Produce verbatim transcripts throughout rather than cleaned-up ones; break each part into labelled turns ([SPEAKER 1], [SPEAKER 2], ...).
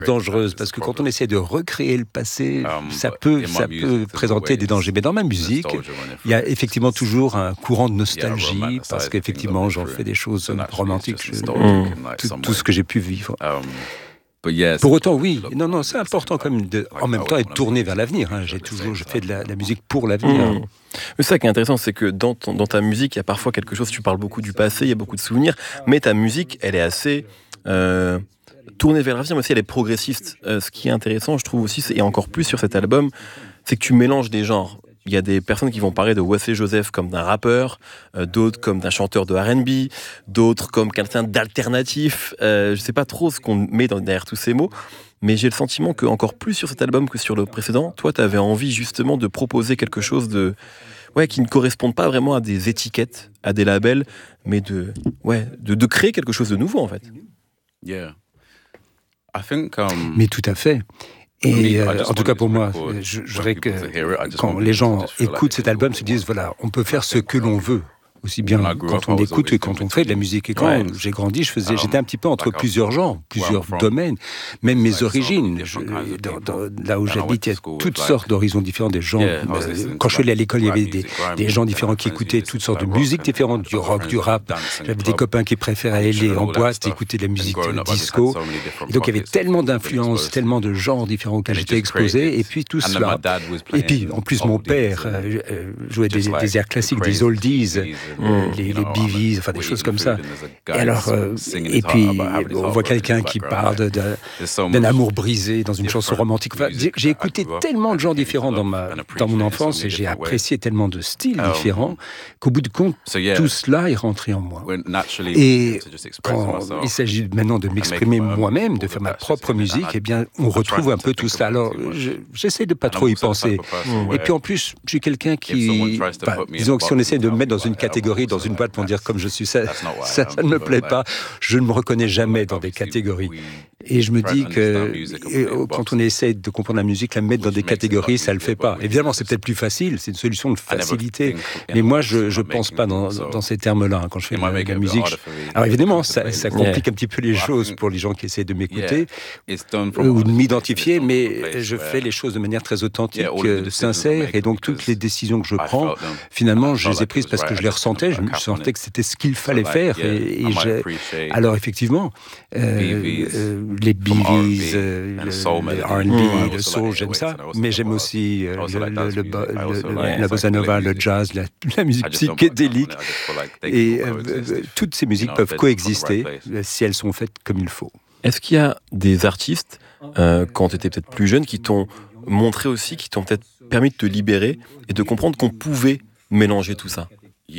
[SPEAKER 1] dangereuse parce que quand on essaie de recréer le passé, ça peut, ça peut présenter des dangers. Mais dans ma musique, il y a effectivement toujours un courant de nostalgie parce qu'effectivement, j'en fais des choses romantiques, je, mm. tout, tout ce que j'ai pu vivre. Pour autant, oui. Non, non, c'est important quand même de, en même temps, être tourné vers l'avenir. Hein. J'ai toujours, je fais de la, de la musique pour l'avenir.
[SPEAKER 2] Mmh. Mais ça qui est intéressant, c'est que dans, ton, dans ta musique, il y a parfois quelque chose. Tu parles beaucoup du passé, il y a beaucoup de souvenirs, mais ta musique, elle est assez euh, tournée vers l'avenir, mais aussi elle est progressiste. Euh, ce qui est intéressant, je trouve aussi, et encore plus sur cet album, c'est que tu mélanges des genres. Il y a des personnes qui vont parler de Wesley Joseph comme d'un rappeur, euh, d'autres comme d'un chanteur de R and B, d'autres comme quelqu'un d'alternatif. Euh, je ne sais pas trop ce qu'on met dans, derrière tous ces mots, mais j'ai le sentiment qu'encore plus sur cet album que sur le précédent, toi, tu avais envie justement de proposer quelque chose de, ouais, qui ne corresponde pas vraiment à des étiquettes, à des labels, mais de, ouais, de, de créer quelque chose de nouveau, en fait.
[SPEAKER 3] Yeah. I think, um...
[SPEAKER 1] Mais tout à fait. Et euh, en tout cas pour moi, je, je voudrais que quand les gens écoutent cet album, se disent voilà, on peut faire ce que l'on veut. Aussi bien quand on écoute que quand on fait de la musique. Et quand ouais. j'ai grandi, je faisais, j'étais un petit peu entre plusieurs genres, plusieurs domaines, même mes origines. Je, dans, dans, là où j'habite, il y a toutes sortes d'horizons différents, des gens. Euh, quand je suis allé à l'école, il y avait des, des gens différents qui écoutaient toutes sortes de musiques différentes, du rock, du rap. J'avais des copains qui préféraient aller en boîte, écouter de la musique disco. Et donc il y avait tellement d'influences, tellement de genres différents auxquels j'étais exposé. Et puis tout cela. Et puis en plus, mon père euh, jouait des, des airs classiques, des oldies. Mmh. Les, les Bee Gees, enfin des choses comme ça. Et alors, euh, et puis on voit quelqu'un qui parle de, de, d'un amour brisé dans une chanson romantique. Enfin, j'ai, j'ai écouté tellement de gens différents dans ma, dans mon enfance et j'ai apprécié tellement de styles différents qu'au bout du compte, tout cela est rentré en moi. Et quand il s'agit maintenant de m'exprimer moi-même, de faire ma propre musique, eh bien, on retrouve un peu tout cela. Alors, je, j'essaie de pas trop y penser. Et puis en plus, je suis quelqu'un qui, bah, disons que si on essaie de me mettre dans une catégorie, dans une boîte pour dire comme je suis, ça, ça, ça ne me plaît pas. Je ne me reconnais jamais dans des catégories. Et je me dis que et, quand on essaie de comprendre la musique, la mettre dans des catégories, ça ne le fait pas. Évidemment, c'est peut-être plus facile, c'est une solution de facilité. Mais moi, je ne pense pas dans, dans ces termes-là quand je fais de la, de la musique. Alors évidemment, ça, ça complique un petit peu les choses pour les gens qui essaient de m'écouter ou de m'identifier, mais je fais les choses de manière très authentique, sincère. Et donc, toutes les décisions que je prends, finalement, je les ai prises parce que je les ressentais. Je sentais que c'était ce qu'il fallait faire. Et, et j'ai... Alors effectivement, euh, euh, les Bee Gees, euh, le, le R and B, le soul, j'aime ça. Mais j'aime aussi euh, le, le, le, le, le, la bossa nova, le jazz, la, la musique psychédélique. Et euh, toutes ces musiques peuvent coexister si elles sont faites comme il faut.
[SPEAKER 2] Est-ce qu'il y a des artistes, euh, quand tu étais peut-être plus jeune, qui t'ont montré aussi, qui t'ont peut-être permis de te libérer et de comprendre qu'on pouvait mélanger tout ça?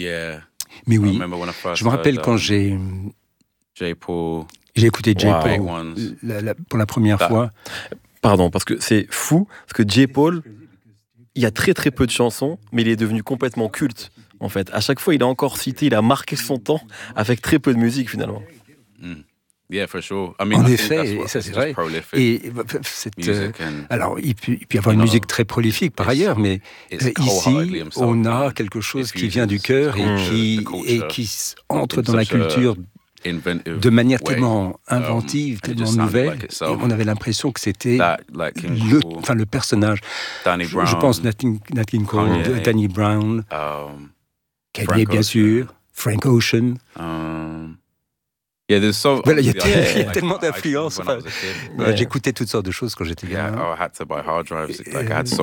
[SPEAKER 1] Mais oui, je me rappelle quand j'ai, j'ai écouté J. Paul la, la, pour la première fois.
[SPEAKER 2] Pardon, parce que c'est fou, parce que J. Paul, il y a très très peu de chansons, mais il est devenu complètement culte, en fait. À chaque fois, il a encore cité, il a marqué son temps avec très peu de musique, finalement.
[SPEAKER 3] Mm. Yeah, for sure. I mean,
[SPEAKER 1] en effet, et ça c'est vrai. Et c'est, euh, alors, il peut, il peut y avoir une musique très prolifique par ailleurs, mais euh, ici, on a quelque chose qui vient du cœur et qui, et qui entre dans la culture de manière tellement inventive, tellement nouvelle. Et on avait l'impression que c'était le, enfin, le personnage. Je, je pense Nat King Cole, Danny Brown, Kanye bien sûr, Frank Ocean. Um,
[SPEAKER 3] Yeah, there's so,
[SPEAKER 1] voilà, il y a, t- yeah, y a tellement d'influences. Enfin, yeah. J'écoutais toutes sortes de choses quand j'étais gamin. Il y a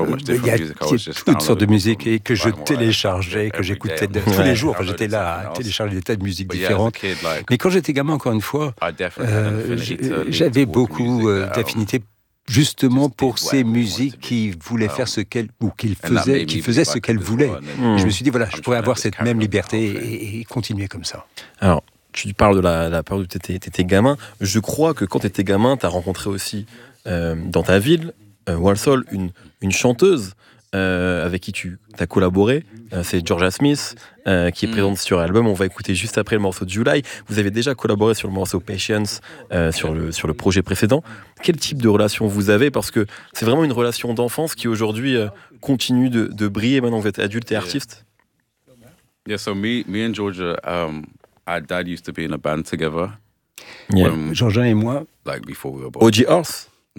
[SPEAKER 1] toutes sortes de musique et que je téléchargeais, que j'écoutais de, tous les jours. Enfin, j'étais là à télécharger des tas de musiques différentes. Mais quand j'étais gamin, encore une fois, euh, j'avais beaucoup euh, d'affinités justement pour ces musiques qui voulaient faire ce qu'elles ou qui faisaient, qui faisaient ce qu'elles voulaient. Mm. Je me suis dit voilà, je pourrais avoir cette même liberté et, et continuer comme ça.
[SPEAKER 2] Alors. Tu parles de la, la période où tu étais gamin. Je crois que quand tu étais gamin, tu as rencontré aussi euh, dans ta ville, euh, Walsall, une, une chanteuse euh, avec qui tu as collaboré. Euh, c'est Georgia Smith, euh, qui est présente sur l'album. On va écouter juste après le morceau de July. Vous avez déjà collaboré sur le morceau Patience, euh, sur, le, sur le projet précédent. Quel type de relation vous avez? Parce que c'est vraiment une relation d'enfance qui aujourd'hui euh, continue de, de briller. Maintenant, vous êtes adulte et artiste.
[SPEAKER 3] Yeah, so me, me and Georgia... Um... Our dad used to be in a band together.
[SPEAKER 1] Yeah. When, Georgia et moi.
[SPEAKER 3] Like before we were born.
[SPEAKER 2] O G Horse.